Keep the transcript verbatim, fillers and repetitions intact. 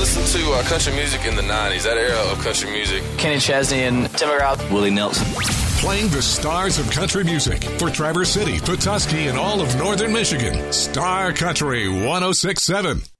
listened to uh, country music in the nineties, that era of country music. Kenny Chesney and Tim McGraw. Willie Nelson. Playing the stars of country music for Traverse City, Petoskey, and all of northern Michigan. Star Country one oh six point seven.